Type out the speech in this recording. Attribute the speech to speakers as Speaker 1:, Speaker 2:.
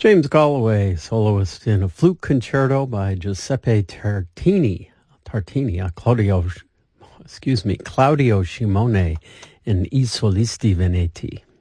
Speaker 1: James Galloway, soloist in a flute concerto by Giuseppe Tartini, Claudio Simone, in I Solisti Veneti.